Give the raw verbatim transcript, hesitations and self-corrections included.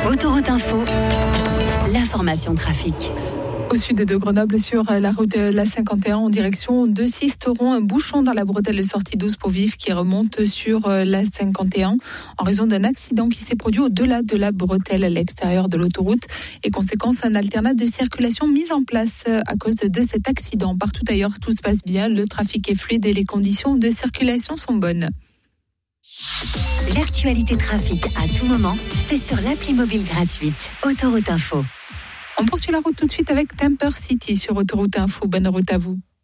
Autoroute Info, l'information trafic. Au sud de Grenoble, sur la route de la cinquante et un en direction de Sisteron, un bouchon dans la bretelle de sortie douze pour Vif qui remonte sur la cinquante et un en raison d'un accident qui s'est produit au-delà de la bretelle à l'extérieur de l'autoroute et conséquence un alternat de circulation mis en place à cause de cet accident. Partout ailleurs, tout se passe bien, le trafic est fluide et les conditions de circulation sont bonnes. L'actualité trafic à tout moment, c'est sur l'appli mobile gratuite Autoroute Info. On poursuit la route tout de suite avec Temper City sur Autoroute Info. Bonne route à vous.